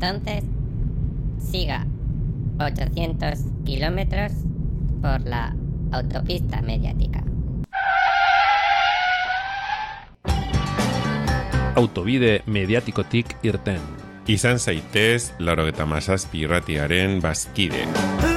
entonces siga 800 kilómetros por la autopista mediática. Autobide mediatikotik irten. Izan zaitez 97 irratiaren bazkide.